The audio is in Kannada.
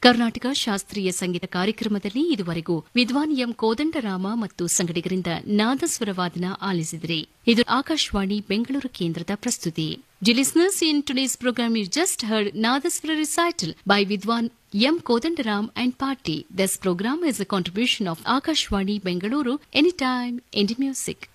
ಕರ್ನಾಟಕ ಶಾಸ್ತ್ರೀಯ ಸಂಗೀತ ಕಾರ್ಯಕ್ರಮದಲ್ಲಿ ಇದುವರೆಗೂ ವಿದ್ವಾನ್ ಎಂ ಕೋದಂಡರಾಮ ಮತ್ತು ಸಂಗಡಿಗರಿಂದ ನಾದಸ್ವರವಾದನ ಆಲಿಸಿದರೆ ಇದು ಆಕಾಶವಾಣಿ ಬೆಂಗಳೂರು ಕೇಂದ್ರದ ಪ್ರಸ್ತುತಿ. Dear listeners, in today's program you just heard Nadaswara recital by Vidwan M. Kodandaram and Party. This program is a contribution of Akashwani Bengaluru, Anytime Indie Music.